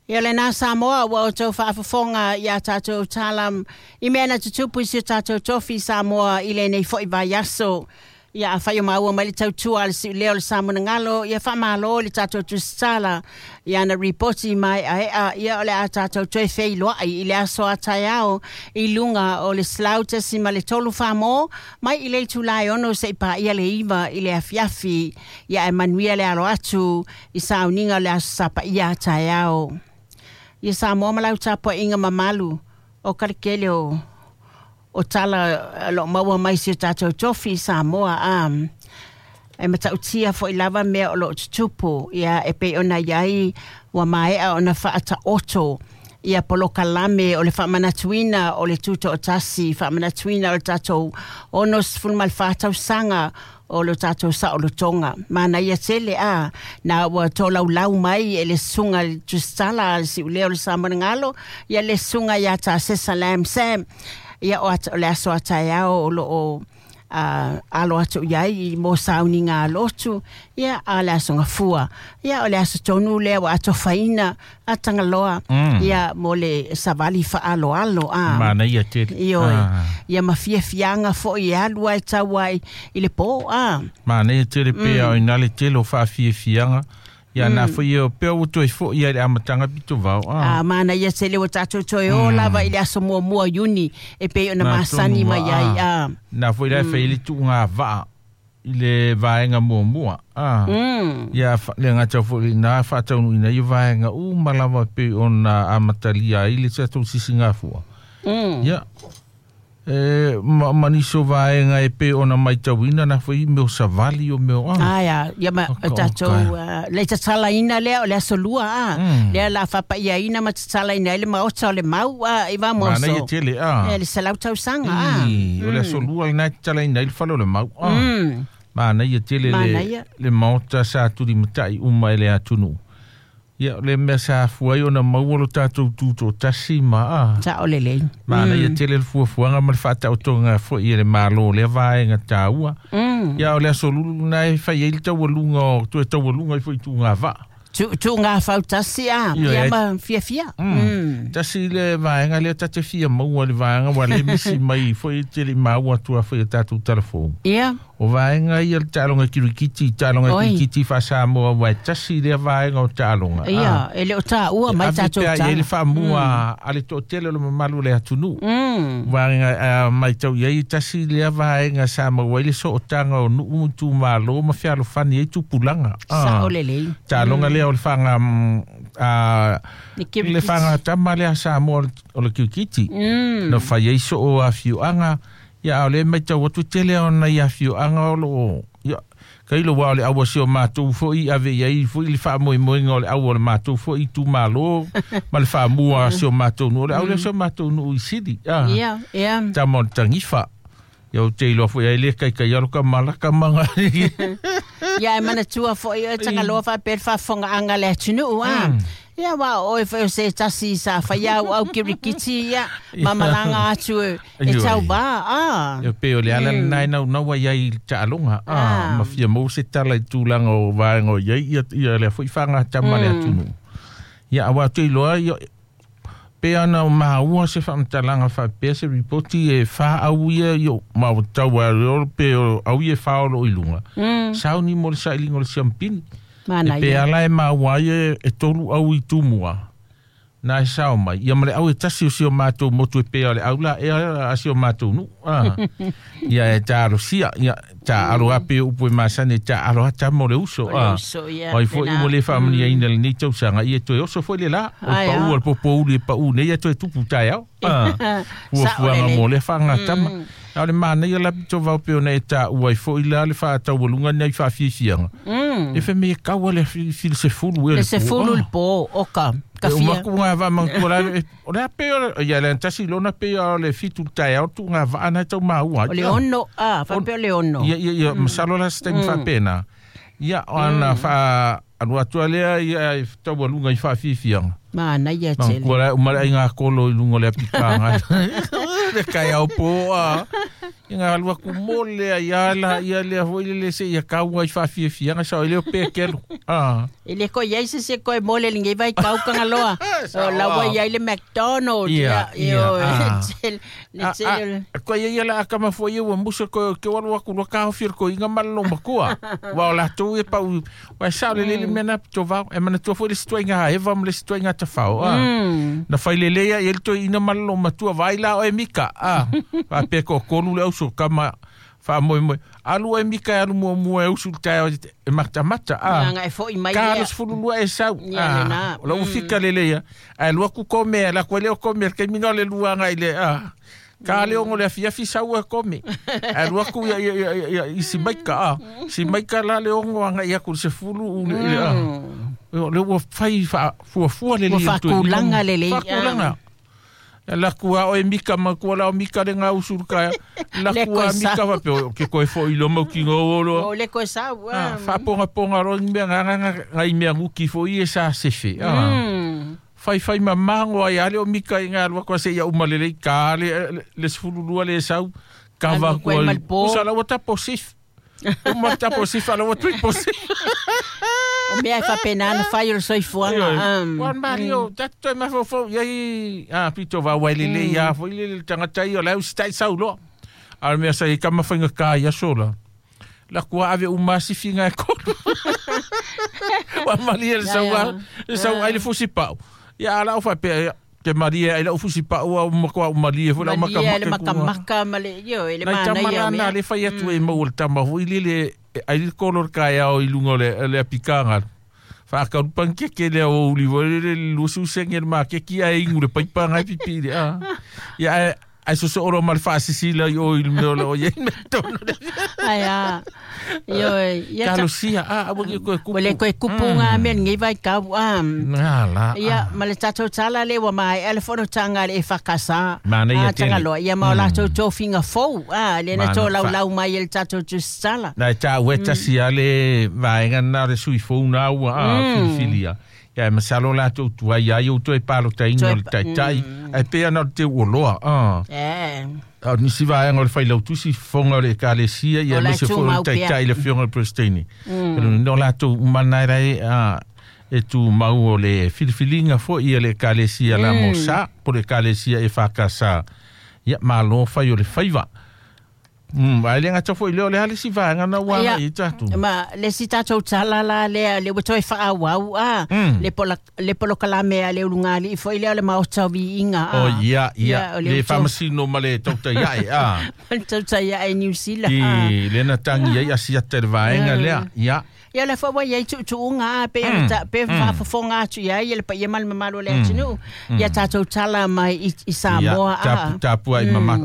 Ia le nā Samoa wa o tau whaafafonga ia tātou talam I mea na tutupu I si tātou tofi Samoa I le nei fo I vai aso. Ia a whai o maua mai le tau tua le si leo le Samoa ngalo. Ia whamalo le tātou tusitala. Ia na ripoti mai a ia o le a tātou toi whei loa I le aso a tai ao I lunga o le slauta si ma le tolu whamo. Mai I le tulai ono se pa ia le iwa I le afiafi. Ia e manuia le alo atu I sauninga le aso sapa ia a tai ao. Ia Samoa malau tapo inga mamalu o karikele o tala lo maua mai si tātou tofi Samoa e matautia fo I lava mea o lo tutupu ia e pe ona iai wa maea ona whaata oto ia polo kalame o le whamanatuina o le tuto o tasi whamanatuina o le tātou onos fulmal whaatau sanga o lo tātou sa o lo tonga. Mana ia tele na wa tōlau lau mai e le sunga tustala si uleo le Samoa ngalo ia le sunga ia tā sesa lam sam ia o le aso atai ao o lo o alo atu iai mo sauni ngā lotu ia a le aso ngafua ia o le aso tonu lea wa ato whaina a tangaloa ia mo le savali wha alo mana ia te ia mafia fianga fo I alua e tawai I le po mana ia te pea o ina le telo wha fianga ia na fo ia pea o toi fo ia le amatanga pito vau mana ia se le o tato toi o lava I le aso mua uni e pe o na masani mai ai na fo ia fai le tu ngā vaa I le vaenga mua ia le ngata fo na whataunu ina I vaenga malawa pe o na amatalia I le tato sisi ngā fua ia maniso vaenga e pe ona mai tawina na foi meu savali o meu ia ma tato le tatala ina le o le asolua le la fa pa ia ina ma tatala ina le ma o le mau I va mo mana ia tele le salau tau sanga o le asolua ina tatala ina le falo le mau mana ia tele le mauta sa turi matai uma ele atunu ia le mesa fuai ona mauolo tātou tūto tasi ta o le mana ia tele fuafuanga ma le whata o tonga fo ia le malo le vaenga tāua ia o le asolulu nai whai eili taualunga o tue taualunga I fo I tu ngā va tu ngā whau tasi ia ma fia tasi le vaenga le tate fia maua le vaenga wa le misi mai fo I tele maua tua fo I tātou telefon o vaenga ia le tālonga kirikiti wha Samoa wai tasi le vaenga o tālonga ia ele o tā ua mai tātou tā ia le whamua ale tō tele lo mamalu le atunu vaenga mai tau iai tasi le vaenga Samoa ile so o tanga o nuu tu malo ma fialo fani e tu pulanga sa o lelei tālonga le o le whanga le whanga tama le a Samoa o le kirikiti no whai eiso o a fiuanga ia o le mai tau atu tele ona ia fiuanga o lo ia kailo wa le awa si o mātou fo I ave iai fo I le wha moe moe ngā le awa le mātou fo I tu malo ma le wha mua si o mātou nu le au le si o mātou nu I siri ta mon tangifa ia o te ilo fo ia le kai alo ka malaka manga ia e mana tua fo I tanga loa wha per wha fonga anga le atunu ia wa o e whao se tasi sa whaiau au kirikiti ia mamalanga atu e tau ba ia peo le ala nai nau naua iai ta alonga ma fia mou se tala I tūlanga o vaenga o iai ia le fwoi whanga tama le atunu ia awa tui loa ia pea na o maua se whamtalanga whapea se ripoti e wha au ia io ma o tau a reo peo au ia whaolo ilunga sauni mo le sa ilingo le siampini e pe ala e mawai e tolu au I tumua na e sao mai ia male au e tasi o si o mātou motu e pe ale au la e a si o mātou nu ia e ta aro sia ia ta aro ape upo e masane ta aro hata mo le uso ai fo I mo le whamani a ina le nei tau sanga ia toe oso fo le la o pa ua le popo uli e pa u nei a toe tupu tai au ua fuanga mo le whanga tama ale mana ia la pito vau peo nei ta ua I fo I la le wha tau walunga nei wha fifianga e fe me kaua le fil se fulu le se fulu le po oka o maku ngā wā mangkora o le peo ia le antasi lona peo le fitu tai au tu ngā wā ana tau maua o le ono wha peo le ono ia masalo la stem wha pena ia ana wha anu atua lea ia tau walunga I wha fifianga mana ia tele mangkora umara I ngā kolo I lungo le apikanga le kai au po Inga alua ku mole ia le hoi le se ia kaua I wha fifianga sa o le o pe kero Ele ko yai se ko mole lingi vai kau kanga loa. La wa yai le McDonald's. Ko yai la ka ma fo ye wa musa ko ke wa ku lo ka fir ko inga malo makua. Wa la tu e pa wa sa le mena to va e mana to fo le stwenga e va le stwenga te fa. Na fai le ya el to ina malo matua vai la o e mika. Pa pe ko kolu le uso kama fa mo alu e mika alu mo e usul ta e mata nga e fo i mai Carlos fulu e sa la ufika lele a lu ku come la ko le come ke mi no le luanga ile ka le ngo le fia fi sa u come a lu ku ya si maika la le ngo nga ya ku se fulu le wo fai fa fu le to langa lele la kua o e mika ma kua la o mika de ngā usurka la kua mika wa pe ke koe fo ilo mau ki ngō o le koe sa fa ponga rongi mea ngai mea nguki fo i e sa sefe fai mamango ai ale o mika i ngā rua kua se ia umalele ka le sfululua le sau kava kua usala wa tapo sif uma tapo sif ala wa tui posif o mea fa pena na fai o soi fuanga wan mario tato ma fo yai pito va wailele ya fo ile tangata i o lau stai saulo al mea sai kama fainga ka ya sola la kua ave umasi finga ko wan mario sau ai le fusi pau ya la fa pe ke Maria ila ufusi pa o makwa Maria fo la maka male yo ele mana na le fa yetu e mo tama hu ile ai color kaya o ilungo le pikanga fa ka panke ke le o livo le lusu senger ma ke ki ai ngure pa panga pipi ya ai so oro mal fa sisila yo il me lo ye metono aya yo ya Lucia abo ko le ko kupunga men ngi vai ka la ya mal tato tala le wa mai elefono tanga le fakasa ya tanga lo ya ma la to finga fo le na to la mai el tato sala na ta weta si ale vai ngana re sui fo na filia ya masalo la tu ya yo to e palo tai no tai e pe na te woloa ni si va ngol fai lo tu si fonga le kalesia ya me se fo tai le fiona prestini no la tu manara e tu mau le filfilinga fo ia le kalesia la mosa por le kalesia e fa casa ya malo fai o le faiva ai le ngata foi le hali si va ngana wa i tatu ma le si tatu tala la le to fa wa le polo kala me le lunga li foi le ma otavi inga le famasi no male tota ya tota ya e New Zealand le na tangi ya si aterva nga le ya le fa wa ya tu nga pe fa fonga tu ya le pa ye mal malo le tinu ya tatu tala mai i Samoa tapu ai mama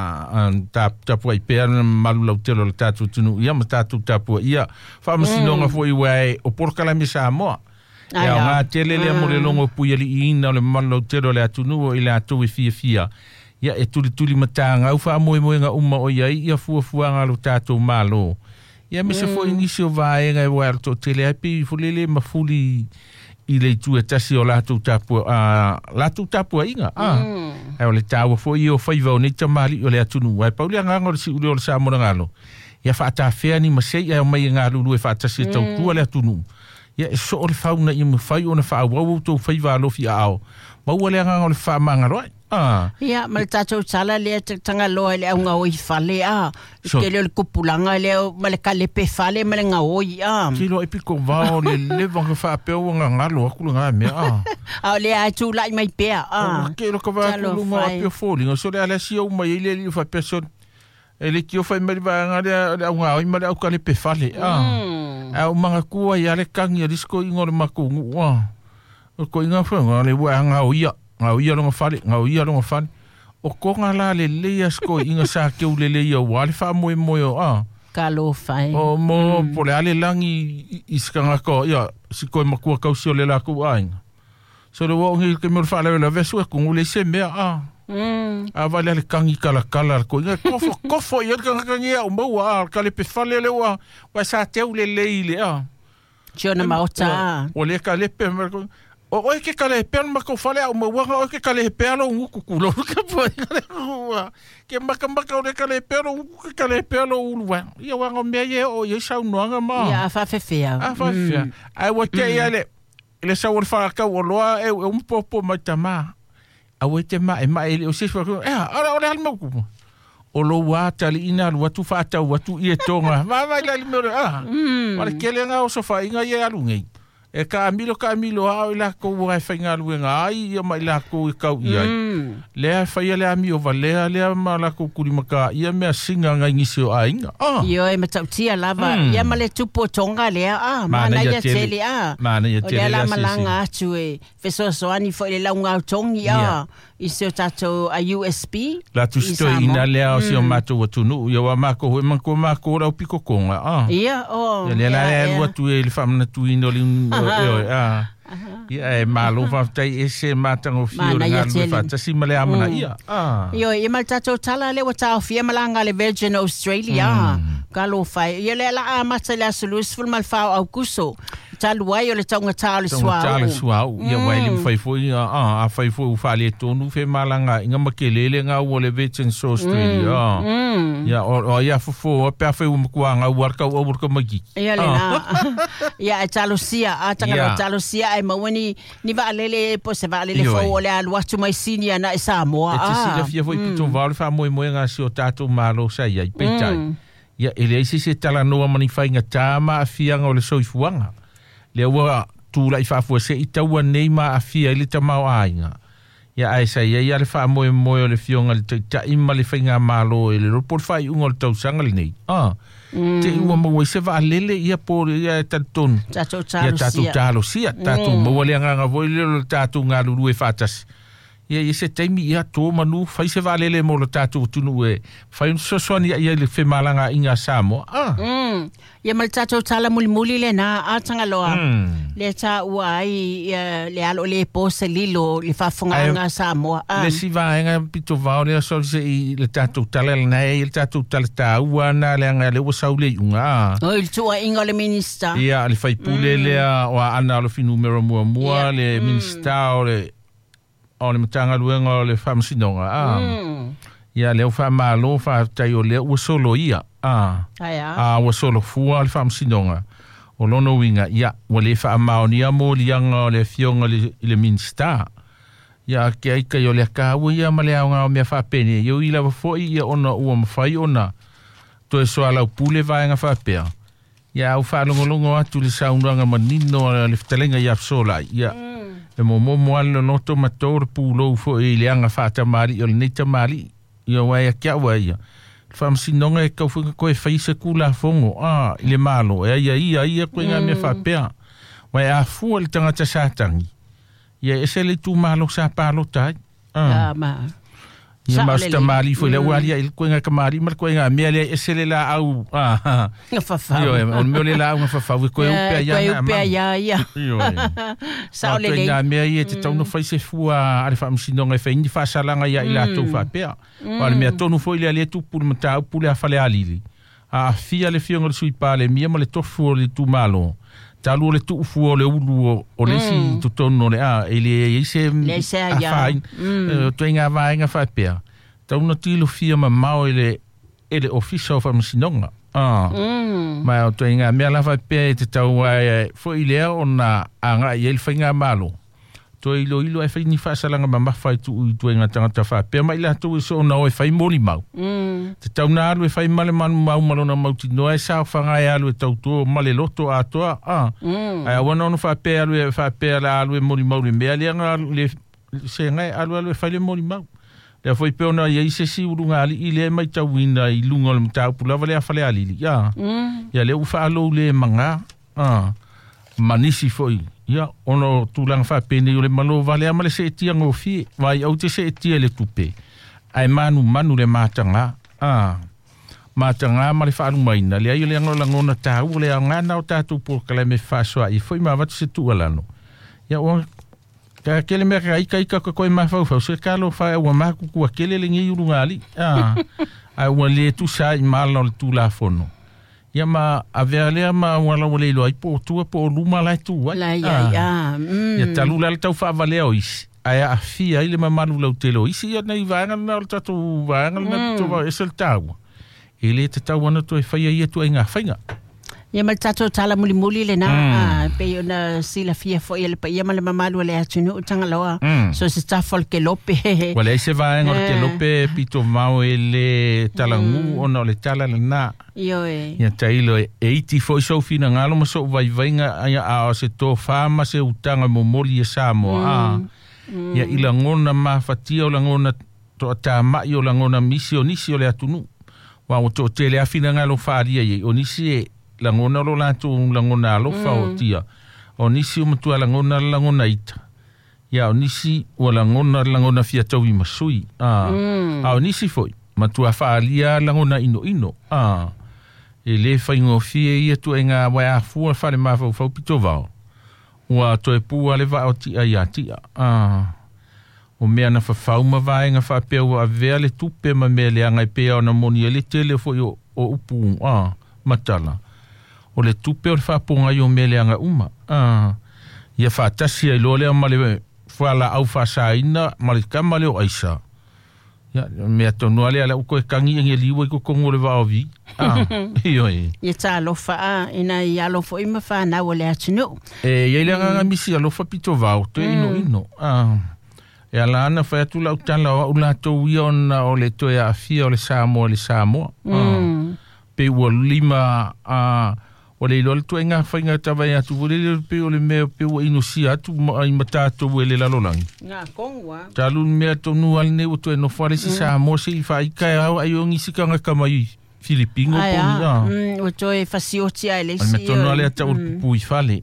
tapu ai pe malu lau telo le tatu tunu ia ma tatu tapu ia famasi no nga foi wai o porkala mi Samoa ya nga tele le mo le longo pui ali ina le malu lau telo le atunu ile atu fia ya e tuli matanga u fa mo nga uma o ia fu nga lo tatu malo ya me se foi inisio vai nga wa to tele api fulele mafuli ile tu etasi o la tu tapu inga ai le tawa foi o fai va ni tamali o le atunu ai pauli nga ngor si o sa mo ngalo ya fa ta fe ni masei ai mai nga lu fa ta si tu le atunu ya so o fauna i mo fai ona fa wa to fai va lo fi ao ma o le nga ngor fa mangaro ya mal tato sala le tanga lo le nga o fale ke le kupulanga le mal kale pe fale mal nga o kilo epiko va o le va fa pe o nga ngalo ku nga me le a tu la mai pe ke lo ka va ku nga pe foli so le ala si o mai le fa person ele ki o fa mai va nga le nga o mai o kale pe fale o manga ku ya le kangi disco ingor makungu ko inga fa nga le wa nga o ngau ia longa fale o konga la le asko inga sa ke u le wale fa mo ka lo fai o mo pole ale langi iskanga ko ia si ko makua ka usio le la ku ainga so le wo ngi ke mo fa le vesu ko ngule se me vale le kangi kala ko inga kofo ia ka ngia o mo ka le pe fale le wa sa te u le ile Chona maota o le ka le pe O ke kale pe ma ko fale o mo wa ke kale pe lo nguku kulo ke po ke maka o kale pe lo nguku ke kale pe lo ulwa ia wa me ye o ye sa no nga ma ia fa fefea ai wa ke ia le sa wor fa ka o loa e un popo ma tama a we te ma ele o se fa ora al mo o lo wa tali ina lo tu fa ta wa tu ie tonga va la me wa ke le nga o so fa inga ye alungi e Camilo a la ko wa fainga luenga ai ia mai la ko ka ia le fa ia le ami o valea le ma la ko kurimaka ia me singa nga ngisio ainga io e matautia lava ia male tupo tonga le mana ia tele mana ia tele la malanga atu e feso soani fo le launga tongi i se tato a USB la tu sto ina le o se mato wa tunu ia wa mako ho mako la piko konga ia le la wa tu e le famna tu ino le ia e malo fa tai ese matango fio nga lu fa tasi male amana ia io e mal tato tala le wata fia malanga le Virgin Australia kalo fai ia le la amata le sulus ful mal fa au kuso talu ai o le taunga tale swau ia wai lim fai foi a fai foi fa le tonu fe malanga inga makelele nga o le Virgin Australia ia o ia fo pe fa u mkuanga warka o burka magi ia le na ia talusia tanga talusia ai mawani ni va lele po se va lele fo o le alu atu mai sinia na Samoa e si le fia foi piton va le fa mo nga si o tato malo sa ia petai ia ele se tala no mani fai nga tama afia nga o le soifuanga le wa tu la fa fo se itawa neima afia ile tamau ainga ia ai sai ia le fa mo le fionga le ta imma le fainga malo ele ro por fai un ol tau sanga le nei te ua mo se va lele ia por ia taton tatu talo sia tatu mo le nga voi le tatu nga lu e fatas ia se taimi ia to manu fai se va lele mo le tatu tunu e fai un sosoni ia le fe malanga inga Samoa ia mal tatu tala muli le na atanga loa le ta uai le alo le pose lilo le fa fonga nga Samoa le si va nga pito va le so se le tatu tala le tatu tala ta uana le nga le usaule unga il tua inga le minister ia le fai pule le o ana lo fi numero mua le minister o le matanga luenga o le whamsinonga ia leo whamalo whaatai o leo ua solo ia ua solo fua le whamsinonga o lono winga ia ua le whaamaonia mo lianga o le fionga le minsta ia ke aika i o le kaua ia ma le aonga o mea whapene iau i lawa foi ia ona ua mawhai ona to e soa lau pule vaenga whapea ia au whalongolongo atu le saunanga manino le whtalenga i apsola ia e mo alo no to mator pulo fo e leanga fata mari o le tamari ia wai kia wai fam sinonga e ka funga ko e faise kula fongo ile malo e ia ko nga me fa pea wai a fu le tanga satangi ia ese le tu malo sa palo tai ma ia basta mali foi le wali il ko nga kamari mar ko nga me le ese le la au fa io o me le la nga fa ko pe ya io sa le le me ia te tau no fai se fua ale fam sinonga fe ni fa salanga ia ila tu fa pe wal me tonu foi le tu pour mata pour le fale alili a fia le fionga sui pale mia mo le tofu le tu malo talu le tu fu le ulu o le si tu tono le ele se fai tu inga vai inga fa pe tau no tilo fia ma mau ele official fa sinonga ma tu inga me la fa pe te tau ai fo ile ona anga ele fainga malo to ilo e fai ni fa salanga ma fai tu inga tanga fa pe ma ila tu so na o fai moli mau te tau na alu e fai male mau malona mau ti no e sa fa nga alu e tau tu male loto a to ai wana no fa pe la alu e moli mau le me ali nga le se nga alu e fai le moli mau le foi pe ona ia se si urunga ali ile mai tau ina i lunga le tau pula vale afale ali ya le u fa lo le manga manisi foi ia ono tulang fa pene le malo vale amale se tia ngofi vai au te se tia le tupe ai manu le matanga matanga male fa lu mai na le ai le ngona ta u le ngana o tatu por kala me fa so ai foi ma va se tu alano ia o ka kele me ka ko ma fa se kalo fa o ma ku kele le ngi urunga ali ai o le tu sa mal no tu la fono Ia ma avea lea ma wala wale ilo ai po tua po luma lai tu ai. Lai ai, Ia talula le tau whaavalea o isi. Ai a fia ile ma malu lau te lo isi ia nei vaenga na o tatu vaenga na tu va esel tau. Ele te tau ana tu e whaia ia tu ai ngā whainga. Ia ma tato tala muli le na pe ona sila fia fo ia le pa ia ma le mamalu le atunu tanga loa so se tafol ke lope wala se va en ke lope pito mau ele talangu ona le tala na io e ia tailo e iti fo so fina ngalo mo so vai vainga a se to fama se utanga mo moli e samo ia ila ngona ma fatia o ngona to ta ma io ngona misionisi o le atunu wa o to tele afina ngalo faria ye onisi langona lo latu langona lo fautia onisi umtua langona ita ya onisi o langona fia tau masui onisi foi matua faalia langona ino ele faingo fie ia tu enga wa fu fa le mafa fo pitovao wa to e pu ale va oti ia tia o mea na fauma vaenga fa pe o vele tupe ma mele anga pe ona moni ele tele fo o upu matala o le tupe o le whaponga i o mele anga uma. Ia whaatasi ai lole ma le whala au whasaina ma le kama le o aisa. Ia mea tonua le ala uko e kangi inge liwa i ko kongo le vaovi. Iyo e. Ia ta alofa ina i alofo ima whanau o le atinu. Ia le anga misi alofa pito vau, to ino. E ala ana whaiatu lau tala o ulatou ia ona o le toe a fia o le Samoa. Pe ua lima o le ilo tu enga whainga tawai atu wale pe o le mea pe o ino si atu ai matato wele lalolangi. Ngā kongwa. Talu mea tonu alne o tu e no whare si Samoa se i whaikai au ai o ngisikanga kamai Filipingo poni. O tu e whasioti ai le si. Ai me tonu ale ata o pupu i whale.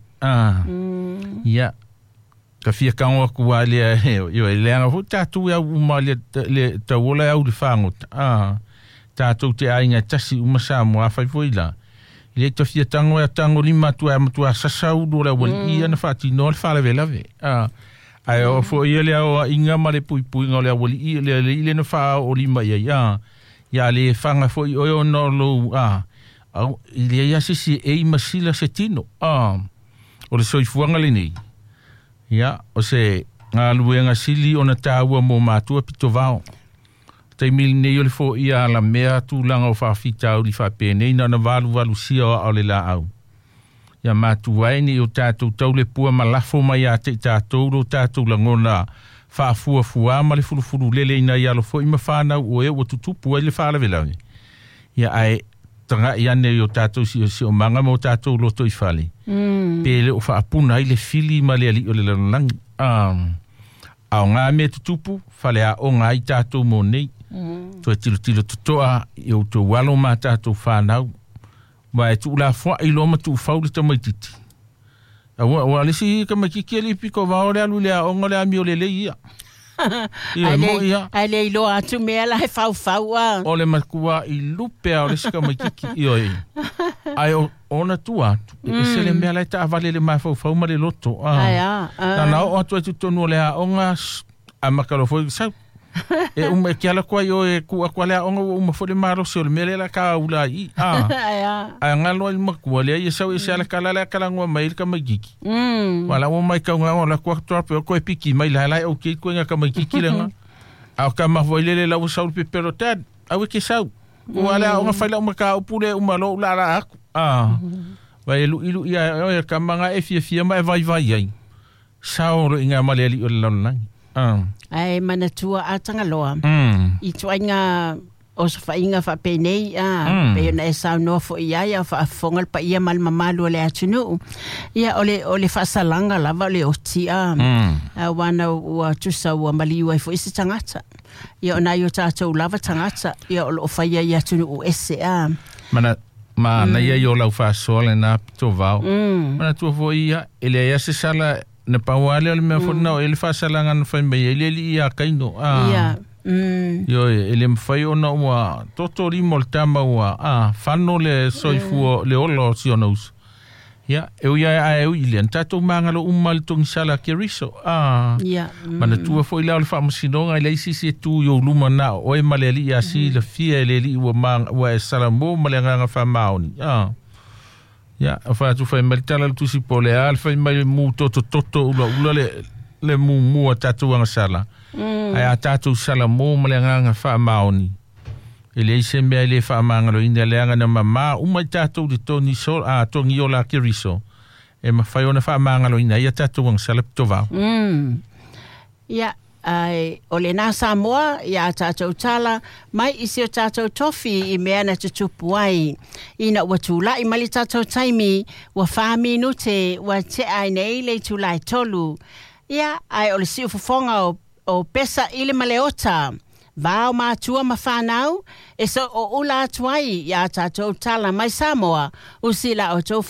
Ia. Ka fia kango aku wale yo e leanga hu tatu ya uma le tawola au le whangot. Tatu te ainga tasi uma Samoa whai foila. Ile to fia tango ya tango lima tu sasau do la wali ia na fati no fa la velave ai o fo ile o inga male pui ngo le wali ile na fa o lima ia ya le fanga fo o no lo au ile ya si e masila setino o le soi fuanga le nei ya o se nga luenga sili ona taua mo matua pitovao te mil ne yo le fo ia la mea tu langa o whawhita o li whapene ina na walu sia o le la au. Ia matu waini o tātou tau le pua malafo mai a te tātou ro tātou langona whaafua ma le furufuru lele ina ia lo fo ima whanau o e o tutupu ai le whaalavelani. Ia ai tanga i ane o tātou si o manga mo tātou loto i whale. Pele o whaapuna i le fili ma le ali o le langi. Ao ngā mea tutupu, whale a o ngā i tātou mo nei. To tilo toa i o to walo ma tātou whanau. Ma e tu la fwa i loma tu whau le tamaititi. Wa lesi ka makiki li piko wao le alu le a onga le ami o le ia. Ai le ilo atu mea la he whau o le makua i lupe a o lesi ka makiki i oi. Ai ona tu atu. E se le mea la ta avale le mai whau ma le loto. Na nao atu e tutonu le a onga a makalo foi sau. E ke ala kwa yo e ku akwa le onga uma fo le maro se le mele la ka ula i a ngalo il makua le e sau e se ala kala la kala ngwa mai ka magiki wala o mai ka ngwa la kwa to ko e piki mai la o ke ko nga ka magiki le nga a ka ma voile le la o sau pe pelotad a we ke sau wala o nga faila o ka o pule o malo la la wa ilu ia o ka manga e fia mai vai ai sau ro inga maleli o la nang ai manatua atanga loa I tuainga o sa whainga whapenei pe na e sao noa fo ia whaafongal pa ia mal mamalu le atunu ia ole whaasalanga lava le oti wana ua tusa ua maliu ai fo isi tangata ia ona i o tātou lava tangata ia o whaia i atunu o ese ma na ia i o lau whaasoale na pito vau mana tua fo ia ele ia se sala na pawale le me fona ele fa salanga no fa me ele ia kaino yo ele me fa ona wa totori moltama wa fano le soifu le olo sionos ya eu ia eu ile tato mangalo umal tong sala keriso mana tua foi le fa msinonga ile si tu yo lumana o e maleli ya si le fie le li wa mang wa salamo malanga fa mauni Ya, fa tu fai maltala tu si pole al fai mai mu toto ula le mu tatu ang sala. Ai a tatu sala mu malanga fa maoni. Ele se me le fa mangalo ina le anga na mama uma tatu di toni sol a tongi ola kiriso. E ma fai ona fa mangalo ina ia tatu ang sala tova. Ya, ai o le nā Samoa ia tātou tala mai isi o tātou tofi I mea na tutupu ai ina ua tūla I mali tātou taimi ua whāminu te ua te ai nei le tūlai tolu ia ai o le si ufufonga o pesa I le maleota vāo mātua ma whānau e so o ula atuai ia tātou tala mai Samoa usila o tau